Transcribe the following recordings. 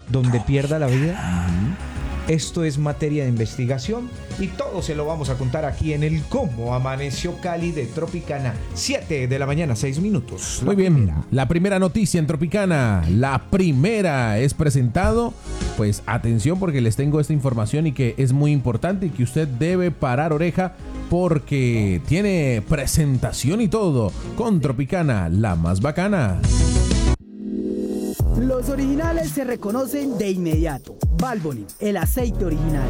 donde pierda la vida. Esto es materia de investigación y todo se lo vamos a contar aquí en el Cómo Amaneció Cali de Tropicana. 7 de la mañana, 6 minutos. Muy bien, la primera noticia en Tropicana, la primera es presentado. Pues atención porque les tengo esta información y que es muy importante y que usted debe parar oreja porque tiene presentación y todo con Tropicana, la más bacana. Los originales se reconocen de inmediato. Valvoline, el aceite original.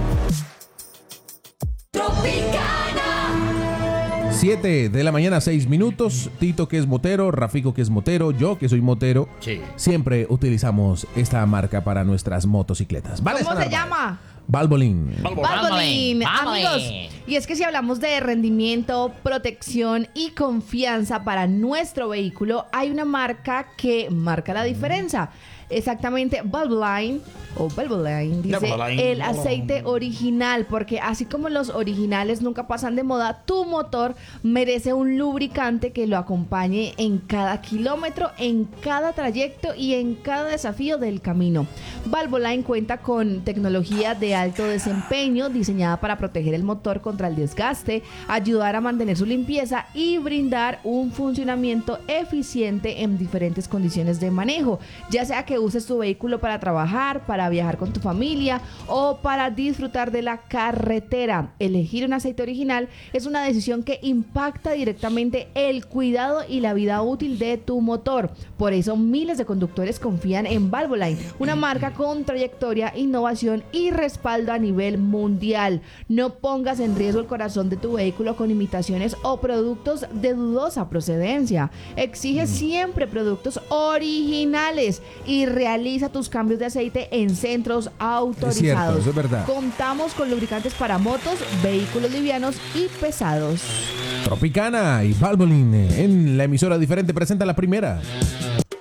Tropicana. 7 de la mañana, 6 minutos. Tito, que es motero, Rafico, que es motero, yo, que soy motero. Sí. Siempre utilizamos esta marca para nuestras motocicletas. ¿Cómo se llama? Valvoline. Valvoline. Amigos, y es que si hablamos de rendimiento, protección y confianza para nuestro vehículo, hay una marca que marca la diferencia. Exactamente, Valvoline dice el aceite original, porque así como los originales nunca pasan de moda, tu motor merece un lubricante que lo acompañe en cada kilómetro, en cada trayecto y en cada desafío del camino. Valvoline cuenta con tecnología de alto desempeño diseñada para proteger el motor contra el desgaste, ayudar a mantener su limpieza y brindar un funcionamiento eficiente en diferentes condiciones de manejo, ya sea que uses tu vehículo para trabajar, para viajar con tu familia o para disfrutar de la carretera. Elegir un aceite original es una decisión que impacta directamente el cuidado y la vida útil de tu motor. Por eso miles de conductores confían en Valvoline, una marca con trayectoria, innovación y respaldo a nivel mundial. No pongas en riesgo el corazón de tu vehículo con imitaciones o productos de dudosa procedencia. Exige siempre productos originales y realiza tus cambios de aceite en centros autorizados. Es cierto, eso es verdad. Contamos con lubricantes para motos, vehículos livianos y pesados. Tropicana y Valvoline en la emisora diferente presenta la primera.